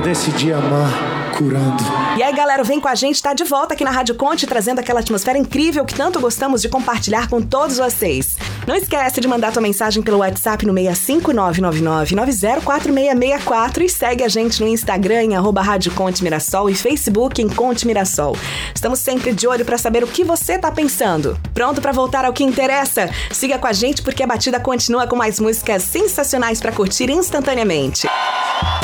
decidi amar curando. E aí, galera, vem com a gente, tá de volta aqui na Rádio Conte, trazendo aquela atmosfera incrível que tanto gostamos de compartilhar com todos vocês. Não esquece de mandar tua mensagem pelo WhatsApp no 65999904664 e segue a gente no Instagram em @Rádio Conte Mirassol e Facebook em Conte Mirassol. Estamos sempre de olho pra saber o que você tá pensando. Pronto pra voltar ao que interessa? Siga com a gente porque a batida continua com mais músicas sensacionais pra curtir instantaneamente.